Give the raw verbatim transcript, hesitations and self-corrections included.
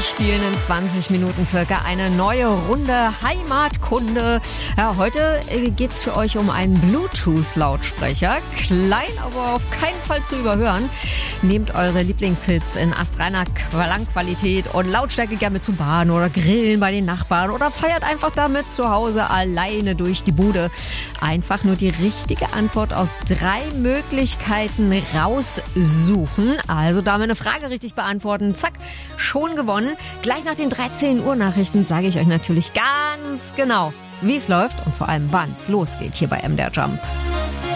spielen in zwanzig Minuten circa eine neue Runde Heimatkunde. Ja, heute geht's für euch um einen Bluetooth-Lautsprecher. Klein, aber auf keinen Fall zu überhören. Nehmt eure Lieblingshits in astreiner Klangqualität und Lautstärke gerne mit zum Baden oder Grillen bei den Nachbarn oder feiert einfach damit zu Hause alleine durch die Bude. Einfach nur die richtige Antwort aus drei Möglichkeiten raussuchen. Also da wir eine Frage richtig beantworten, zack, schon gewonnen. Gleich nach den dreizehn Uhr Nachrichten sage ich euch natürlich ganz genau, wie es läuft und vor allem wann es losgeht hier bei M D R Jump.